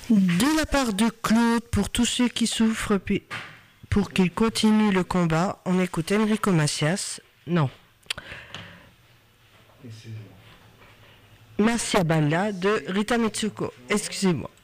De la part de Claude, pour tous ceux qui souffrent, pour qu'ils continuent le combat, on écoute Enrico Macias. Non. Marcia Balla de Rita Mitsuko. Excusez-moi.